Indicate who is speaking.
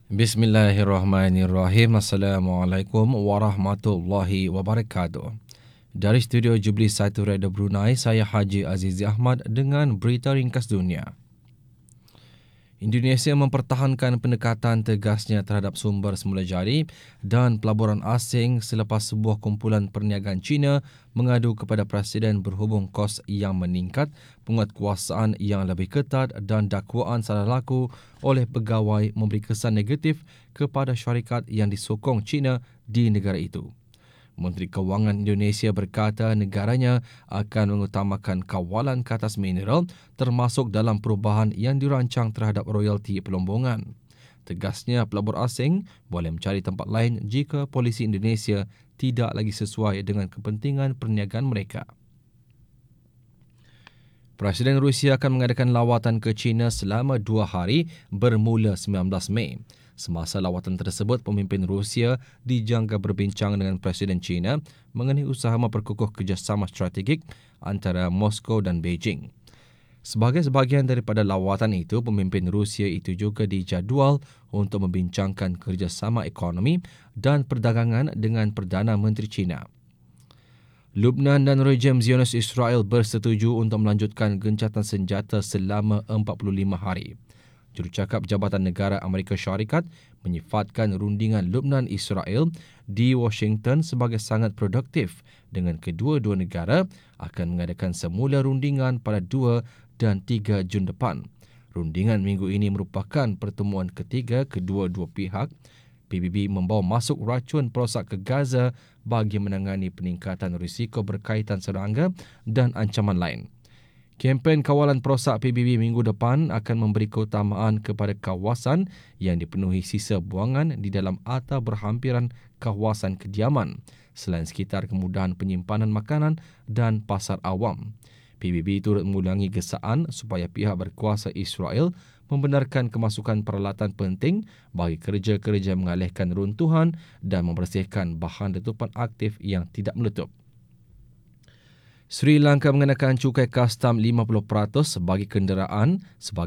Speaker 1: Bismillahirrahmanirrahim. Assalamualaikum warahmatullahi wabarakatuh. Dari studio Jubilee 1 Radio Brunei, saya Haji Azizi Ahmad dengan berita ringkas dunia. Indonesia mempertahankan pendekatan tegasnya terhadap sumber semula jari dan pelaburan asing selepas sebuah kumpulan perniagaan China mengadu kepada Presiden berhubung kos yang meningkat, penguatkuasaan yang lebih ketat dan dakwaan salah laku oleh pegawai memberi kesan negatif kepada syarikat yang disokong China di negara itu. Menteri Kewangan Indonesia berkata negaranya akan mengutamakan kawalan ke atas mineral termasuk dalam perubahan yang dirancang terhadap royalti pelombongan. Tegasnya, pelabur asing boleh mencari tempat lain jika polisi Indonesia tidak lagi sesuai dengan kepentingan perniagaan mereka. Presiden Rusia akan mengadakan lawatan ke China selama 2 hari bermula 19 Mei. Semasa lawatan tersebut, pemimpin Rusia dijangka berbincang dengan Presiden China mengenai usaha memperkukuh kerjasama strategik antara Moskow dan Beijing. Sebagai sebahagian daripada lawatan itu, pemimpin Rusia itu juga dijadual untuk membincangkan kerjasama ekonomi dan perdagangan dengan Perdana Menteri China. Lebanon dan rejim Zionis Israel bersetuju untuk melanjutkan gencatan senjata selama 45 hari. Jurucakap Jabatan Negara Amerika Syarikat menyifatkan rundingan Lebanon Israel di Washington sebagai sangat produktif dengan kedua-dua negara akan mengadakan semula rundingan pada 2 dan 3 Jun depan. Rundingan minggu ini merupakan pertemuan ketiga kedua-dua pihak. PBB membawa masuk racun perosak ke Gaza bagi menangani peningkatan risiko berkaitan serangga dan ancaman lain. Kempen kawalan perosak PBB minggu depan akan memberi keutamaan kepada kawasan yang dipenuhi sisa buangan di dalam atau berhampiran kawasan kediaman, selain sekitar kemudahan penyimpanan makanan dan pasar awam. PBB turut mengulangi gesaan supaya pihak berkuasa Israel membenarkan kemasukan peralatan penting bagi kerja-kerja mengalihkan runtuhan dan membersihkan bahan letupan aktif yang tidak meletup. Sri Lanka mengenakan cukai kastam 50% bagi kenderaan sebagai